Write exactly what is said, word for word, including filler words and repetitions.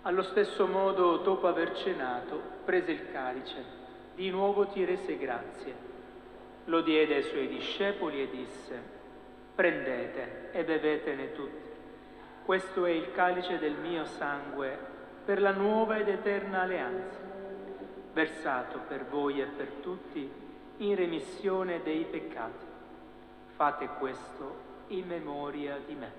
Allo stesso modo, dopo aver cenato, prese il calice, di nuovo ti rese grazie, lo diede ai suoi discepoli e disse: prendete e bevetene tutti. Questo è il calice del mio sangue per la nuova ed eterna alleanza, versato per voi e per tutti in remissione dei peccati. Fate questo in memoria di me.